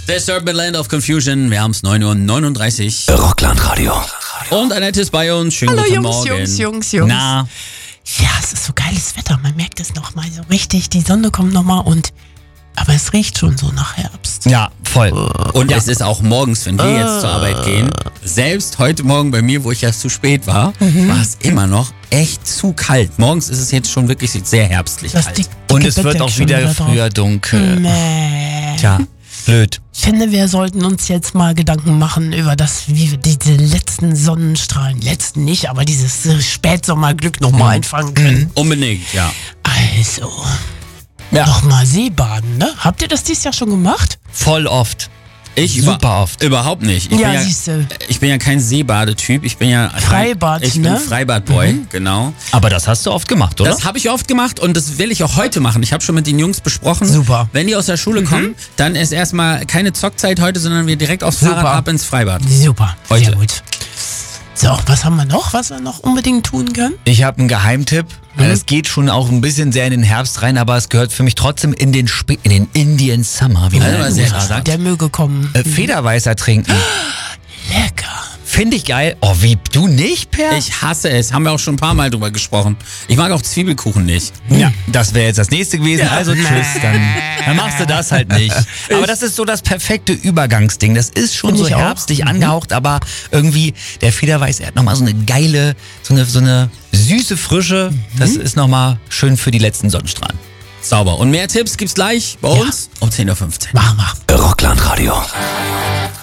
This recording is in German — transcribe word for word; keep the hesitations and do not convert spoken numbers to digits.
Desert mit Land of Confusion. Wir haben es neun Uhr neununddreißig. Rockland-Radio. Und Annette ist bei uns. Schönen Hallo guten Jungs, Morgen. Jungs, Jungs, Jungs. Na, Ja, es ist so geiles Wetter. Man merkt es nochmal so richtig. Die Sonne kommt nochmal und... Aber es riecht schon so nach Herbst. Ja, voll. und es ist auch morgens, wenn wir jetzt zur Arbeit gehen. Selbst heute Morgen bei mir, wo ich erst zu spät war, Mhm. war es immer noch echt zu kalt. Morgens ist es jetzt schon wirklich sehr herbstlich Das kalt. dick- Und dicke es wird Bettdeck auch schon wieder drauf. früher dunkel. Nee. Tja, blöd. Ich finde, wir sollten uns jetzt mal Gedanken machen über das, wie wir diese letzten Sonnenstrahlen, letzten nicht, aber dieses äh, Spätsommerglück nochmal einfangen können. Unbedingt, ja. Also, Ja. nochmal Seebaden, ne? Habt ihr das dieses Jahr schon gemacht? Voll oft. Ich Super über- oft. Überhaupt nicht. Ich Ja, bin ja, siehste. ich bin ja kein Seebadetyp. Ich bin ja Freibad, Ich ne? bin Freibadboy, genau. Aber das hast du oft gemacht, oder? Das habe ich oft gemacht und das will ich auch heute machen. Ich habe schon mit den Jungs besprochen. Super. Wenn die aus der Schule kommen, dann ist erstmal keine Zockzeit heute, sondern wir direkt aufs Super. Fahrrad ab ins Freibad. Super, Heute. sehr gut. So, was haben wir noch, was wir noch unbedingt tun können? Ich habe einen Geheimtipp. Es geht schon auch ein bisschen sehr in den Herbst rein, aber es gehört für mich trotzdem in den, Sp in den Indian Summer, wie man Also in sehr den U S A krass. sagt. Der möge kommen. Äh, Federweißer trinken. Lecker. Finde ich geil. Oh, wie, du nicht, Per? Ich hasse es. Haben wir auch schon ein paar Mal drüber gesprochen. Ich mag auch Zwiebelkuchen nicht. Ja, das wäre jetzt das nächste gewesen. Also tschüss, dann, dann machst du das halt nicht. Aber das ist so das perfekte Übergangsding. Das ist schon Find so ich auch. herbstlich angehaucht, aber irgendwie der Federweiß, er hat nochmal so eine geile, so eine, so eine süße Frische. Das ist nochmal schön für die letzten Sonnenstrahlen. Sauber. Und mehr Tipps gibt's gleich bei Ja. uns um zehn Uhr fünfzehn. Machen wir. Rockland Radio.